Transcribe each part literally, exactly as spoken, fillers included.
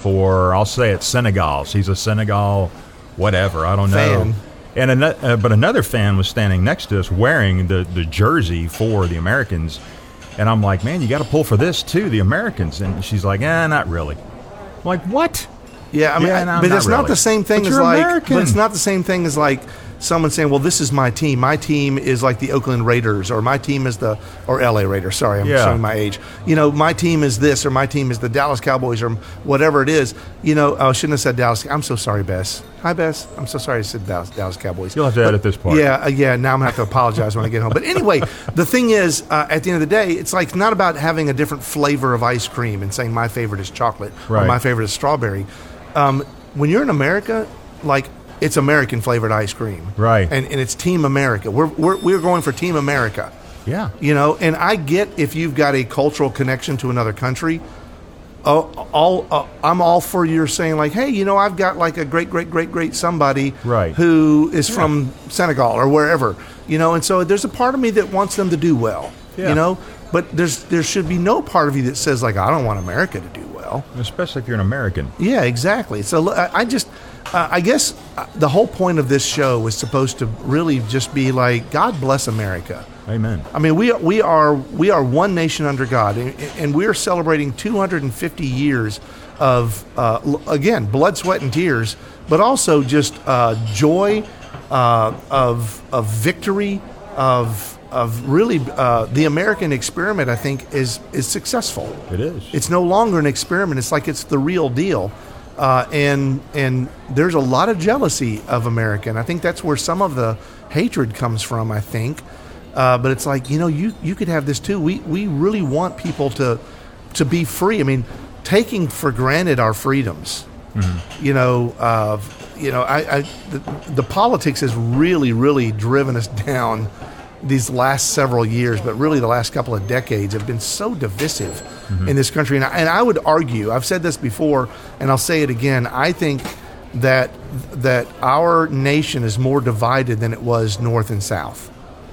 for, I'll say it, Senegal. She's a Senegal whatever, I don't fan. know. And an, uh, but another fan was standing next to us wearing the, the jersey for the Americans. And I'm like, man, you got to pull for this too, the Americans. And she's like, eh, not really. I'm like, what? Yeah, I mean, yeah, no, but not it's really. not the same thing but as you're like. American. But it's not the same thing as like someone saying, "Well, this is my team. My team is like the Oakland Raiders, or my team is the or L A Raiders." Sorry, I'm Yeah. showing my age. You know, my team is this, or my team is the Dallas Cowboys, or whatever it is. You know, I shouldn't have said Dallas. I'm so sorry, Bess. Hi, Bess. I'm so sorry I said Dallas, Dallas Cowboys. You'll have to but, edit this part. Yeah, uh, yeah. Now I'm gonna have to apologize when I get home. But anyway, the thing is, uh, at the end of the day, it's like not about having a different flavor of ice cream and saying my favorite is chocolate Right. or my favorite is strawberry. Um, when you're in America, like it's American flavored ice cream, Right. And and it's Team America. We're we're we're going for Team America. Yeah. You know, and I get if you've got a cultural connection to another country. Oh, all uh, I'm all for your saying like, hey, you know, I've got like a great, great, great, great somebody Right. who is from Senegal or wherever, you know, and so there's a part of me that wants them to do well, Yeah. you know, but there's there should be no part of you that says like, I don't want America to do well. Especially if you're an American. Yeah, exactly. So I I just, uh, I guess uh, the whole point of this show was supposed to really just be like, God bless America. Amen. I mean, we we are we are one nation under God, and, and we are celebrating two hundred fifty years of uh, l- again blood, sweat, and tears, but also just uh, joy, uh, of of victory, of of really uh, the American experiment. I think is is successful. It is. It's no longer an experiment. It's like it's the real deal. Uh, and and there's a lot of jealousy of America, and I think that's where some of the hatred comes from, I think. Uh, but it's like, you know, you, you could have this too. We we really want people to to be free. I mean, taking for granted our freedoms. Mm-hmm. You know, uh, you know, I, I the, the politics has really, really driven us down these last several years, but really the last couple of decades have been so divisive mm-hmm. in this country. And I, and I would argue, I've said this before, and I'll say it again. I think that that our nation is more divided than it was North and South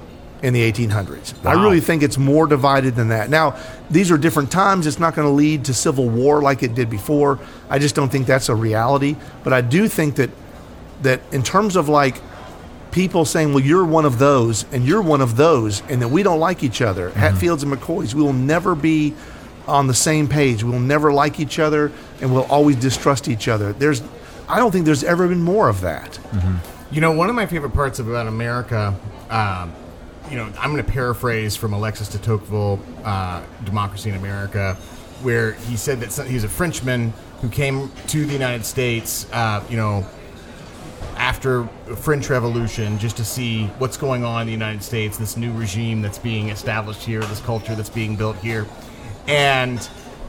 in the eighteen hundreds. Wow. I really think it's more divided than that. Now, these are different times. It's not going to lead to civil war like it did before. I just don't think that's a reality. But I do think that that in terms of like people saying, well, you're one of those and you're one of those, and that we don't like each other, mm-hmm. Hatfields and McCoys, we will never be on the same page. We will never like each other, and we'll always distrust each other. There's, I don't think there's ever been more of that. Mm-hmm. You know, one of my favorite parts about America, um, you know, I'm going to paraphrase from Alexis de Tocqueville, uh, Democracy in America, where he said that some, he was a Frenchman who came to the United States, uh, you know, after the French Revolution, just to see what's going on in the United States, this new regime that's being established here, this culture that's being built here. And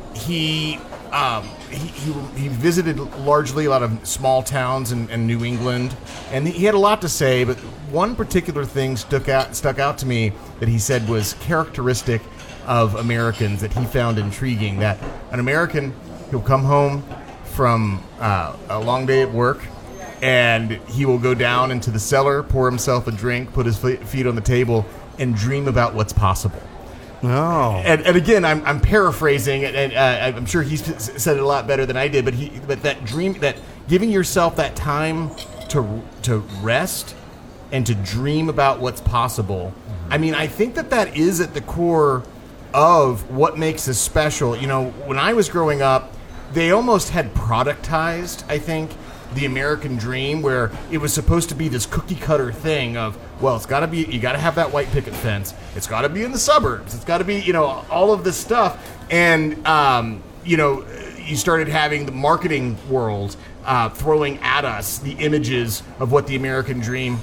he um, he, he, he visited largely a lot of small towns in, in New England, and he had a lot to say, but one particular thing stuck out, stuck out to me that he said was characteristic of Americans that he found intriguing, that an American who'll come home from uh, a long day at work, and he will go down into the cellar, pour himself a drink, put his feet on the table, and dream about what's possible. Oh. And, and again, I'm, I'm paraphrasing, and, and uh, I'm sure he's said it a lot better than I did. But he, but that dream, that giving yourself that time to to rest and to dream about what's possible. Mm-hmm. I mean, I think that that is at the core of what makes us special. You know, when I was growing up, they almost had productized, I think, the American dream, where it was supposed to be this cookie cutter thing of, well, it's got to be, you got to have that white picket fence. It's got to be in the suburbs. It's got to be, you know, all of this stuff. And, um, you know, you started having the marketing world uh, throwing at us the images of what the American dream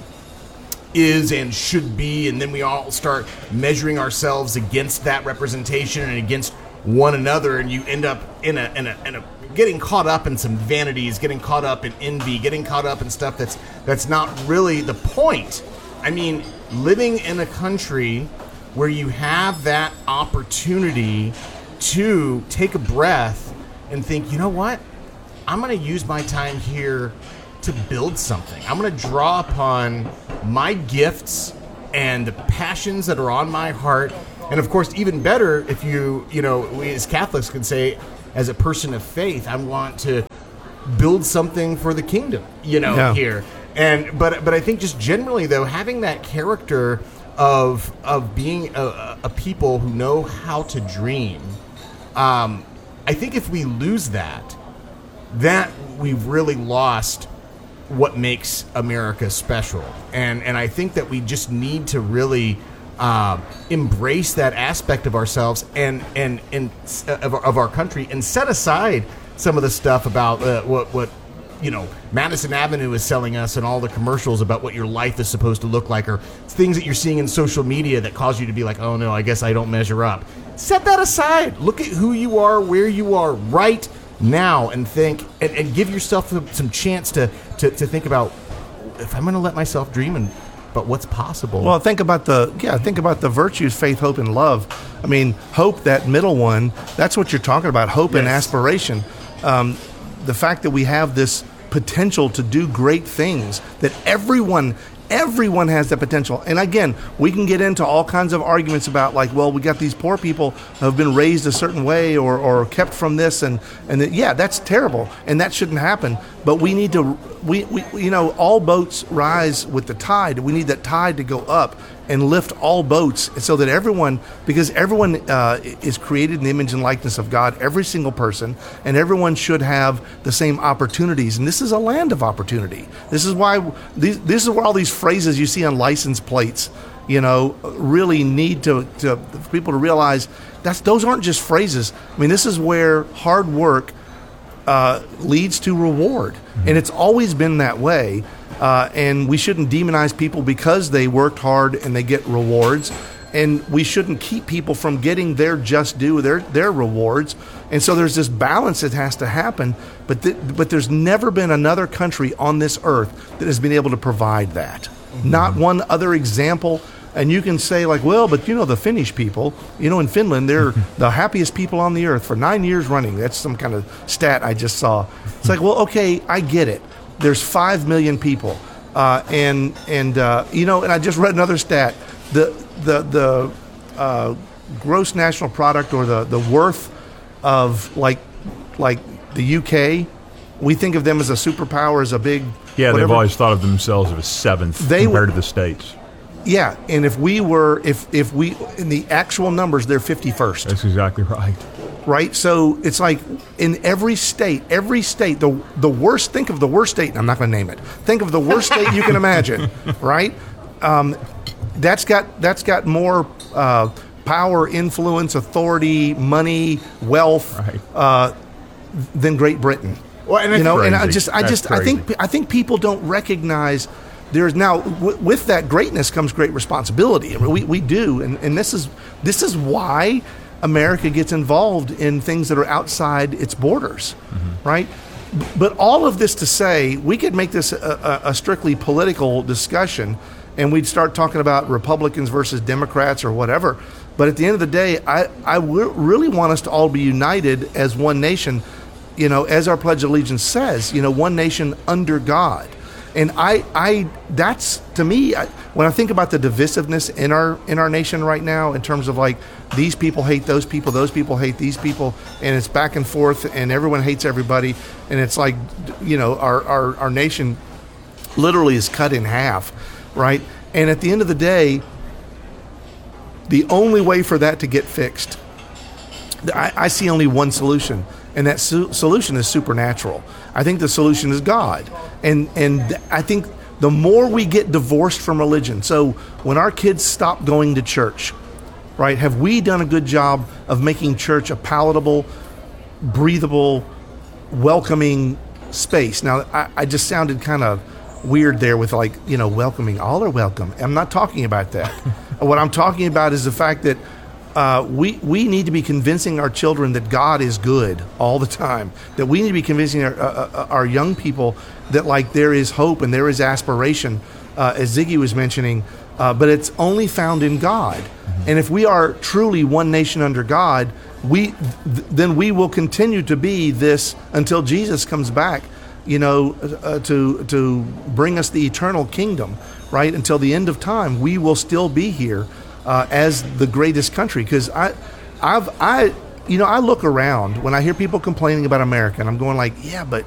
is and should be. And then we all start measuring ourselves against that representation and against one another. And you end up in a, in a, in a, getting caught up in some vanities, getting caught up in envy, getting caught up in stuff that's that's not really the point. I mean, living in a country where you have that opportunity to take a breath and think, you know what? I'm going to use my time here to build something. I'm going to draw upon my gifts and the passions that are on my heart. And of course, even better if you, you know, we as Catholics can say, as a person of faith, I want to build something for the kingdom, you know, Yeah. here. And but but I think just generally though, having that character of of being a, a people who know how to dream, um, I think if we lose that, that we've really lost what makes America special. And and I think that we just need to really uh, embrace that aspect of ourselves and and and uh, of, our- of our country, and set aside some of the stuff about uh, what what you know Madison Avenue is selling us and all the commercials about what your life is supposed to look like, or things that you're seeing in social media that cause you to be like, oh no, I guess I don't measure up. Set that aside. Look at who you are, where you are right now, and think and, and give yourself some, some chance to, to to think about, if I'm going to let myself dream and but what's possible. Well, think about the yeah. Think about the virtues: faith, hope, and love. I mean, hope, that middle one. That's what you're talking about. Hope and Yes. aspiration. Um, the fact that we have this potential to do great things. That everyone. Everyone has that potential. And again, we can get into all kinds of arguments about like, well, we got these poor people who have been raised a certain way or, or kept from this. And, and that, yeah, that's terrible. And that shouldn't happen. But we need to, we, we, you know, all boats rise with the tide. We need that tide to go up and lift all boats so that everyone, because everyone uh, is created in the image and likeness of God, every single person, and everyone should have the same opportunities. And this is a land of opportunity. This is why, these, this is where all these phrases you see on license plates, you know, really need to, to for people to realize that's those aren't just phrases. I mean, this is where hard work uh, leads to reward. Mm-hmm. And it's always been that way. Uh, and we shouldn't demonize people because they worked hard and they get rewards. And we shouldn't keep people from getting their just due, their their rewards. And so there's this balance that has to happen. But th- but there's never been another country on this earth that has been able to provide that. Mm-hmm. Not one other example. And you can say like, well, but you know, the Finnish people, you know, in Finland, they're the happiest people on the earth for nine years running. That's some kind of stat I just saw. It's like, well, okay, I get it. There's five million people, uh, and and uh, you know, and I just read another stat. The the the uh, gross national product, or the, the worth of like like the U K, we think of them as a superpower, as a big Yeah, whatever. they've always thought of themselves as seventh They compared w- to the States. Yeah, and if we were if if we in the actual numbers, they're fifty-first. That's exactly right. Right, so it's like in every state, every state, the the worst. Think of the worst state. And I'm not going to name it. Think of the worst state you can imagine. Right, um, that's got that's got more uh, power, influence, authority, money, wealth Right. uh, than Great Britain. Well, and you know, and I crazy. just, I That's just, I think, crazy. I think people don't recognize. There's now w- with that greatness comes great responsibility. I mean, we we do, and, and this is this is why America gets involved in things that are outside its borders, mm-hmm. right? But all of this to say, we could make this a, a, a strictly political discussion, and we'd start talking about Republicans versus Democrats or whatever. But at the end of the day, I, I w- really want us to all be united as one nation, you know, as our Pledge of Allegiance says, you know, one nation under God. And I, I, that's to me, I, when I think about the divisiveness in our in our nation right now, in terms of like these people hate those people, those people hate these people, and it's back and forth, and everyone hates everybody, and it's like, you know, our our, our nation literally is cut in half, right? And at the end of the day, the only way for that to get fixed, I, I see only one solution, and that su- solution is supernatural. I think the solution is God. And and th- I think the more we get divorced from religion, so when our kids stop going to church, right, have we done a good job of making church a palatable, breathable, welcoming space? Now, I, I just sounded kind of weird there with like, you know, welcoming. All are welcome. I'm not talking about that. What I'm talking about is the fact that Uh, we we need to be convincing our children that God is good all the time. That we need to be convincing our, uh, uh, our young people that like there is hope and there is aspiration, uh, as Ziggy was mentioning. Uh, but it's only found in God. Mm-hmm. And if we are truly one nation under God, we th- then we will continue to be this until Jesus comes back. You know, uh, to to bring us the eternal kingdom, right? Until the end of time, we will still be here. Uh, as the greatest country, because I, I've, I, you know, I look around when I hear people complaining about America, and I'm going like, yeah, but